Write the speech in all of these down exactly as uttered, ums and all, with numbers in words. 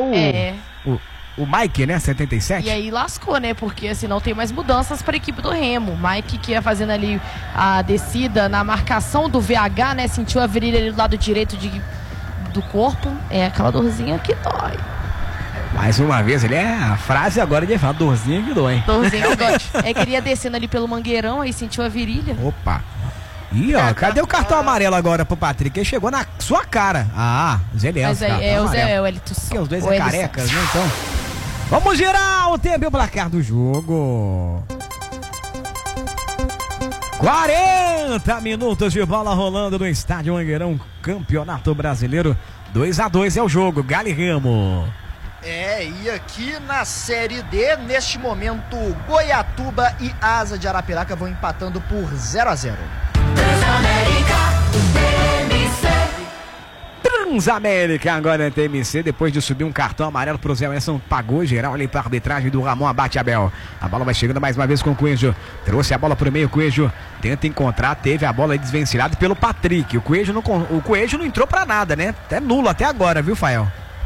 É. O, o Mike, né? setenta e sete. E aí lascou, né? Porque assim, não tem mais mudanças para a equipe do Remo. Mike que ia fazendo ali a descida na marcação do V H, né? Sentiu a virilha ali do lado direito de, do corpo. É aquela dorzinha que dói. Mais uma vez, ele é a frase agora de falar, dorzinha que dói. Dorzinha que dói. É que ele ia descendo ali pelo mangueirão, aí sentiu a virilha. Opa. Ih, ó, cadê o cartão amarelo agora pro Patrick? Ele chegou na sua cara. Ah, Zé Nelson. Mas aí é o Zé Wellington. Porque os dois é carecas, né? Então. Vamos girar o tempo e o placar do jogo. quarenta minutos de bola rolando no estádio Mangueirão, Campeonato Brasileiro. dois a dois é o jogo, Galo e Remo. É, e aqui na Série D, neste momento, Goiatuba e Asa de Arapiraca vão empatando por zero a zero. Transamérica agora é T M C, depois de subir um cartão amarelo pro Zé Wilson, pagou geral ali pra arbitragem do Ramon Abate Abel. A bola vai chegando mais uma vez com o Coelho, trouxe a bola pro meio, Coelho tenta encontrar, teve a bola desvencilhada pelo Patrick. O Coelho não, o Coelho não entrou pra nada, né? Até nulo até agora, viu, Fael?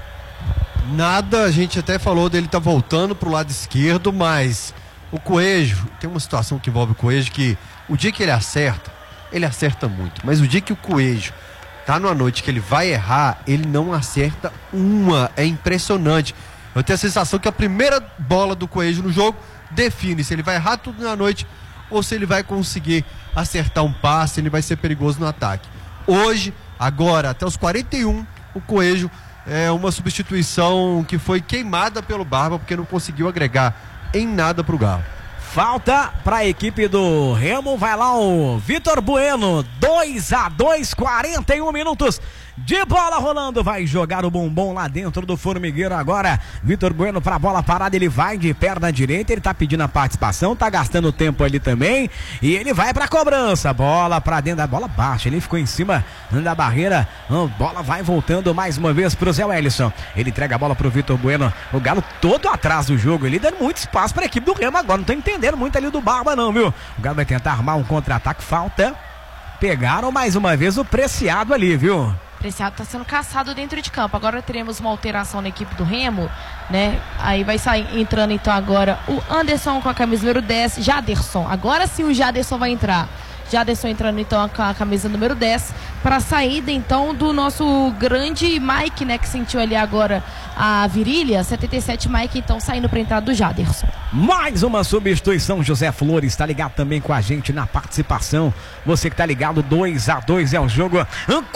Nada, a gente até falou dele tá voltando pro lado esquerdo, mas o Coelho, tem uma situação que envolve o Coelho que o dia que ele acerta, ele acerta muito, mas o dia que o Coelho tá numa noite que ele vai errar, ele não acerta uma, é impressionante. Eu tenho a sensação que a primeira bola do Coelho no jogo define se ele vai errar tudo na noite ou se ele vai conseguir acertar um passe, ele vai ser perigoso no ataque. Hoje, agora, até os quarenta e um, o Coelho é uma substituição que foi queimada pelo Barba porque não conseguiu agregar em nada pro Galo. Falta para a equipe do Remo, vai lá o Vitor Bueno, dois a dois, quarenta e um minutos de bola rolando, vai jogar o bombom lá dentro do formigueiro agora. Vitor Bueno para a bola parada, ele vai de perna direita, ele tá pedindo a participação, tá gastando tempo ali também, e ele vai pra cobrança, bola pra dentro da bola baixa, ele ficou em cima da barreira, a bola vai voltando mais uma vez pro Zé Wellison, ele entrega a bola pro Vitor Bueno, o Galo todo atrás do jogo, ele dando muito espaço pra equipe do Remo agora, não tô entendendo muito ali do Barba não, viu? O Galo vai tentar armar um contra-ataque, falta, pegaram mais uma vez o Preciado ali, viu? Preciado está sendo caçado dentro de campo. Agora teremos uma alteração na equipe do Remo, né? Aí vai sair entrando então agora o Anderson com a camisa número dez, Jaderson. Agora sim o Jaderson vai entrar. Jaderson entrando então com a camisa número dez para a saída então do nosso grande Mike, né, que sentiu ali agora a virilha, setenta e sete, Mike então saindo para a entrada do Jaderson. Mais uma substituição, José Flores está ligado também com a gente na participação, você que está ligado, dois a dois é o jogo,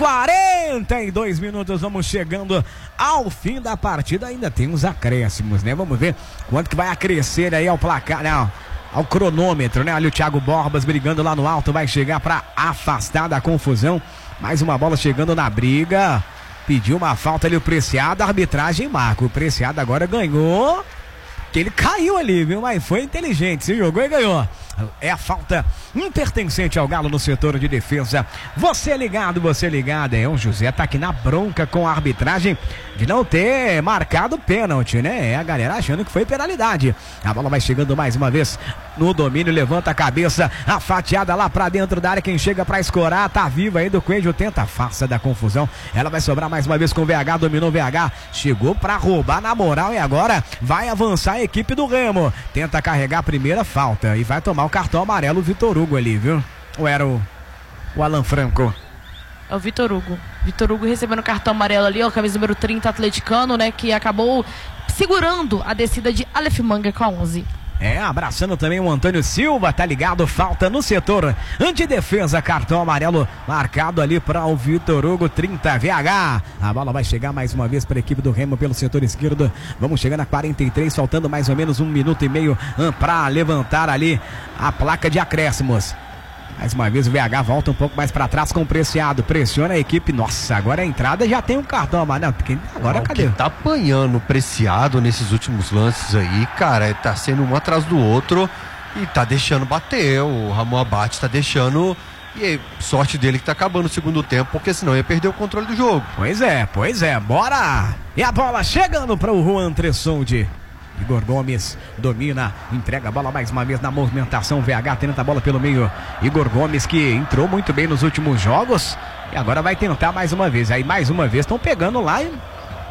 quarenta e dois minutos, vamos chegando ao fim da partida, ainda tem uns acréscimos, né, vamos ver quanto que vai acrescer aí ao placar, não, ao cronômetro, né? Ali o Thiago Borbas brigando lá no alto, vai chegar para afastar da confusão. Mais uma bola chegando na briga. Pediu uma falta ali o Preciado, a arbitragem marca. O Preciado agora ganhou, que ele caiu ali, viu? Mas foi inteligente, se jogou e ganhou. É a falta impertencente ao Galo no setor de defesa. Você ligado, você ligado. É, o José tá aqui na bronca com a arbitragem de não ter marcado pênalti, né? É a galera achando que foi penalidade. A bola vai chegando mais uma vez no domínio, levanta a cabeça, a fatiada lá pra dentro da área, quem chega pra escorar, tá viva aí do Coelho, tenta a farsa da confusão. Ela vai sobrar mais uma vez com o V H, dominou o V H, chegou pra roubar na moral e agora vai avançar a equipe do Remo. Tenta carregar a primeira falta e vai tomar o cartão amarelo o Vitor Hugo ali, viu? Ou era o, o Alan Franco? É o Vitor Hugo. Vitor Hugo recebendo o cartão amarelo ali, ó, camisa número trinta, atleticano, né? Que acabou segurando a descida de Aleph Manga com a onze. É, abraçando também o Antônio Silva, tá ligado, falta no setor antidefesa, cartão amarelo marcado ali para o Vitor Hugo, trinta V H. A bola vai chegar mais uma vez para a equipe do Remo pelo setor esquerdo. Vamos chegando a quarenta e três, faltando mais ou menos um minuto e meio para levantar ali a placa de acréscimos. Mais uma vez o V H volta um pouco mais para trás com o Preciado, pressiona a equipe. Nossa, agora a entrada já tem um cartão amarelo. Agora ah, cadê? Quem tá apanhando o Preciado nesses últimos lances aí, cara, tá sendo um atrás do outro e tá deixando bater. O Ramon Abate tá deixando. E aí, sorte dele que tá acabando o segundo tempo, porque senão ia perder o controle do jogo. Pois é, pois é, bora! E a bola chegando para o Juan Tressoldi. Igor Gomes domina, entrega a bola mais uma vez na movimentação. V H tenta a bola pelo meio. Igor Gomes, que entrou muito bem nos últimos jogos e agora vai tentar mais uma vez. Aí mais uma vez estão pegando lá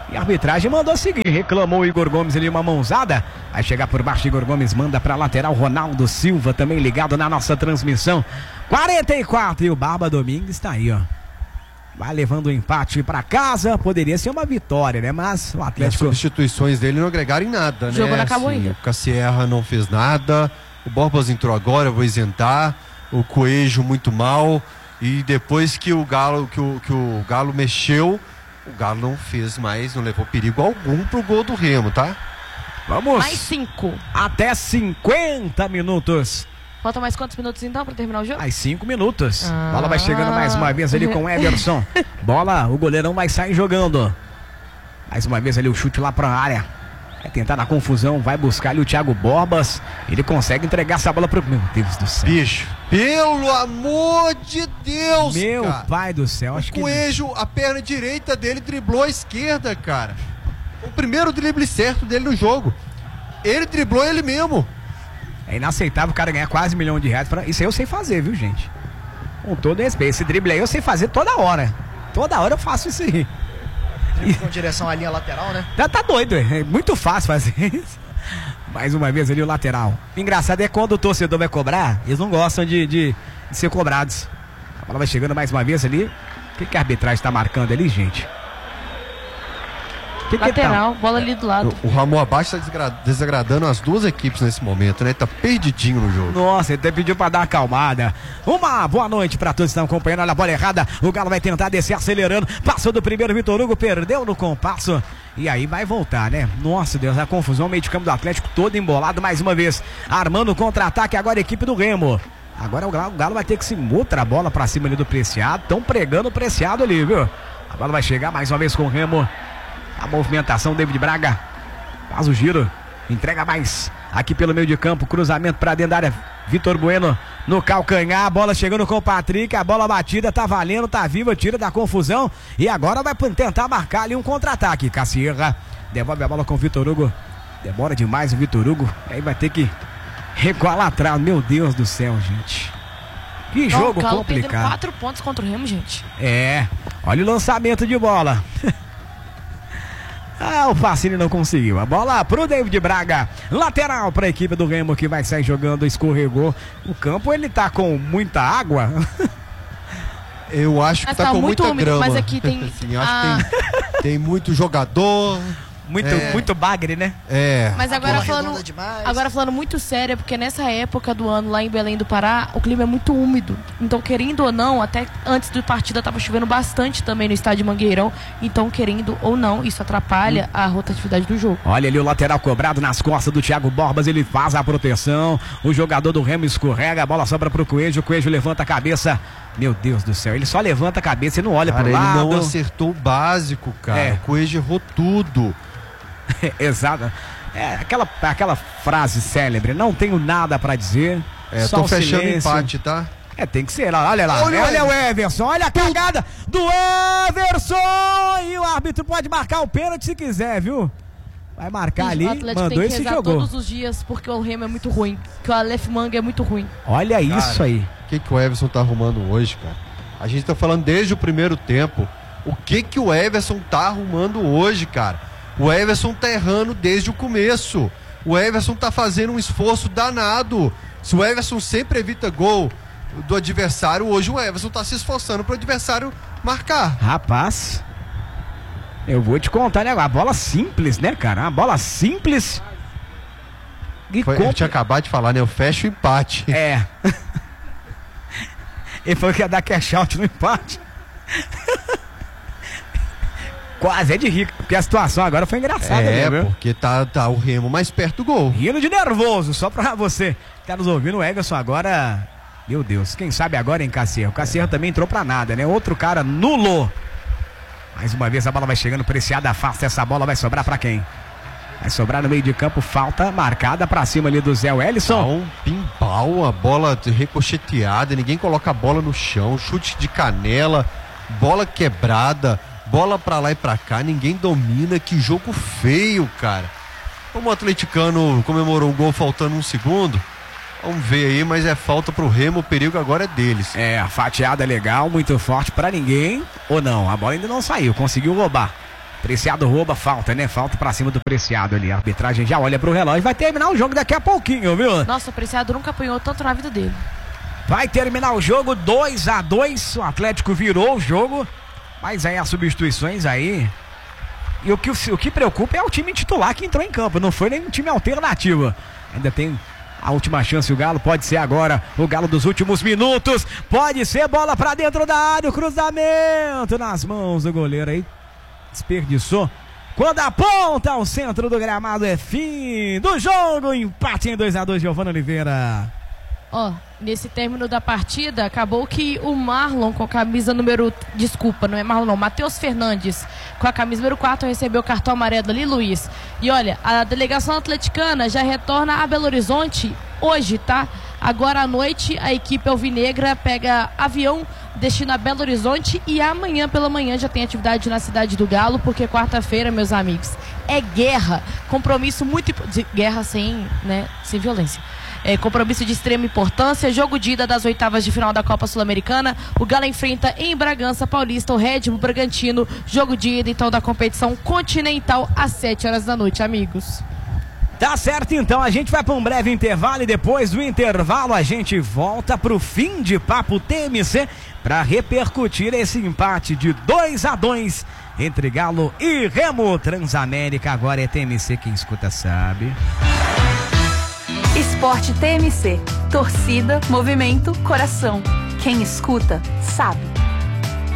E a arbitragem mandou seguir. Reclamou o Igor Gomes ali, uma mãozada. Vai chegar por baixo, Igor Gomes manda pra lateral. Ronaldo Silva também ligado na nossa transmissão. quarenta e quatro e o Barba Domingues tá aí, ó. Vai levando o empate pra casa. Poderia ser uma vitória, né? Mas o Atlético... E as substituições dele não agregaram em nada, né? O jogo não acabou ainda. O Cassierra não fez nada. O Borbas entrou agora, eu vou isentar. O Coelho muito mal. E depois que o Galo, que o, que o Galo mexeu, o Galo não fez mais, não levou perigo algum pro gol do Remo, tá? Vamos. Mais cinco. Até cinquenta minutos. Faltam mais quantos minutos então pra terminar o jogo? Mais cinco minutos. Ah. Bola vai chegando mais uma vez ali com o Everson. Bola, o goleirão vai sair jogando. Mais uma vez ali o chute lá pra área. Vai tentar na confusão, vai buscar ali o Thiago Borbas. Ele consegue entregar essa bola pro... Meu Deus do céu. Bicho, pelo amor de Deus, Meu cara. pai do céu. Acho O que... Coelho, a perna direita dele driblou a esquerda, cara. O primeiro drible certo dele no jogo. Ele driblou ele mesmo. É inaceitável o cara ganhar quase um milhão de reais. Pra... Isso aí eu sei fazer, viu, gente? Com todo respeito. Esse drible aí eu sei fazer toda hora. Toda hora eu faço isso aí. E... Com direção à linha lateral, né? Tá, tá doido, é muito fácil fazer isso. Mais uma vez ali o lateral. O engraçado é quando o torcedor vai cobrar, eles não gostam de, de, de ser cobrados. A bola vai chegando mais uma vez ali. O que, que a arbitragem tá marcando ali, gente? Que que Lateral, tá? bola ali do lado. O, o Ramon abaixo tá desgra- desagradando as duas equipes nesse momento, né? Tá perdidinho no jogo. Nossa, ele até pediu pra dar uma acalmada. Uma boa noite pra todos que estão acompanhando. Olha a bola errada. O Galo vai tentar descer acelerando. Passou do primeiro, Vitor Hugo perdeu no compasso. E aí vai voltar, né? Nossa Deus, a confusão. Meio de campo do Atlético todo embolado mais uma vez. Armando o contra-ataque agora a equipe do Remo. Agora o Galo, o Galo vai ter que se outra bola pra cima ali do Preciado. Estão pregando o Preciado ali, viu? A bola vai chegar mais uma vez com o Remo. A movimentação, David Braga faz o giro, entrega mais aqui pelo meio de campo, cruzamento para dentro da área, Vitor Bueno no calcanhar, a bola chegando com o Patrick, a bola batida, tá valendo, tá viva, tira da confusão e agora vai tentar marcar ali um contra-ataque. Cassierra devolve a bola com o Vitor Hugo, demora demais o Vitor Hugo, aí vai ter que recuar lá atrás. Meu Deus do céu, gente, que Então, jogo o Galo complicado. perdendo quatro pontos contra o Remo, gente. É, olha o lançamento de bola. Ah, o Facine não conseguiu. A bola pro David Braga. Lateral para a equipe do Remo que vai sair jogando. Escorregou. O campo ele tá com muita água. Eu acho que Mas tá, tá com muito muita úmido, grama. mas aqui tem- Assim, acho Ah. que tem, tem muito jogador. Muito, É. muito bagre, né? É. Mas agora bola falando, redonda demais. agora falando muito sério, porque nessa época do ano lá em Belém do Pará, o clima é muito úmido. Então, querendo ou não, até antes do partida tava chovendo bastante também no estádio Mangueirão. Então, querendo ou não, isso atrapalha a rotatividade do jogo. Olha ali o lateral cobrado nas costas do Thiago Borbas. Ele faz a proteção. O jogador do Remo escorrega. A bola sobra pro Coelho. O Coelho levanta a cabeça. Meu Deus do céu. Ele só levanta a cabeça e não olha Cara, pro ele lado. não acertou o básico, cara. É. O Coelho errou tudo. Exato. É aquela, aquela frase célebre. Não tenho nada pra dizer. É, só tô o fechando o silêncio. empate, tá? É, tem que ser. Olha lá. Olha Olha, o o Everson. Olha a cagada do Everson. E o árbitro pode marcar o pênalti se quiser, viu? Vai marcar ali. o Atlético Mandou tem e que se rezar jogou. todos os dias porque o Remo é muito ruim. Que o Aleph Manga é muito ruim. Olha isso Cara, aí. O que, que o Everson tá arrumando hoje, cara? A gente tá falando desde o primeiro tempo. O que que o Everson tá arrumando hoje, cara? O Everson tá errando desde o começo. O Everson tá fazendo um esforço danado. Se o Everson sempre evita gol do adversário, hoje o Everson tá se esforçando pro adversário marcar. Rapaz, eu vou te contar, né? A bola simples, né, cara? Uma bola simples. E Foi, compl- eu tinha acabado de falar, né? Eu fecho o empate. É. Ele falou que ia dar cash out no empate. Quase é de rico, porque a situação agora foi engraçada, É, né, viu? porque tá, tá o Remo mais perto do gol. Rindo de nervoso, só pra você que tá nos ouvindo, o Everson agora, meu Deus, quem sabe agora em Cassierra. O Cassierra também entrou pra nada, né? Outro cara nulo. Mais uma vez a bola vai chegando, Preciado afasta essa bola, vai sobrar pra quem? Vai sobrar no meio de campo, falta marcada pra cima ali do Zé Tá Wellison. um pimbal, a bola ricocheteada, ninguém coloca a bola no chão, chute de canela, bola quebrada, bola pra lá e pra cá, ninguém domina, que jogo feio, cara. Como o atleticano comemorou o gol faltando um segundo, vamos ver aí, mas é falta pro Remo, o perigo agora é deles. É, a fatiada legal, muito forte pra ninguém. Ou não, a bola ainda não saiu, conseguiu roubar. Preciado rouba, falta, né? Falta pra cima do Preciado ali. A arbitragem já olha pro relógio. Vai terminar o jogo daqui a pouquinho, viu? Nossa, o Preciado nunca apanhou tanto na vida dele. Vai terminar o jogo dois a dois. O Atlético virou o jogo. Mas aí as substituições aí. E o que, o que preocupa é o time titular que entrou em campo. Não foi nem um time alternativo. Ainda tem a última chance. O Galo pode ser agora. O Galo dos últimos minutos. Pode ser bola pra dentro da área. O cruzamento nas mãos do goleiro aí. Desperdiçou. Quando aponta ao centro do gramado é fim do jogo. Empate em dois a dois, Giovana Oliveira. Ó, nesse término da partida, acabou que o Marlon com a camisa número... Desculpa, não é Marlon não, Matheus Fernandes com a camisa número quatro recebeu o cartão amarelo ali, Luiz. E olha, a delegação atleticana já retorna a Belo Horizonte hoje, tá? Agora à noite a equipe alvinegra pega avião, destino a Belo Horizonte e amanhã pela manhã já tem atividade na Cidade do Galo, porque quarta-feira, meus amigos, é guerra, compromisso muito... Guerra sem, né, sem violência. É, compromisso de extrema importância, jogo de ida das oitavas de final da Copa Sul-Americana. O Galo enfrenta em Bragança Paulista o Red Bull Bragantino, jogo de ida então da competição continental às sete horas da noite, amigos. Tá certo, então a gente vai para um breve intervalo e depois do intervalo a gente volta pro fim de Papo T M C para repercutir esse empate de dois a dois entre Galo e Remo. Transamérica, agora é T M C, quem escuta sabe. Esporte T M C. Torcida, movimento, coração. Quem escuta, sabe.